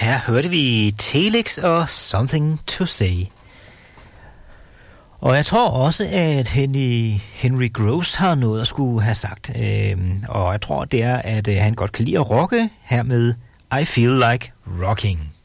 Her hørte vi Telex og Something to Say. Og jeg tror også, at Henry Gross har noget at skulle have sagt. Og jeg tror, det er, at han godt kan lide at rocke her med I Feel Like Rocking.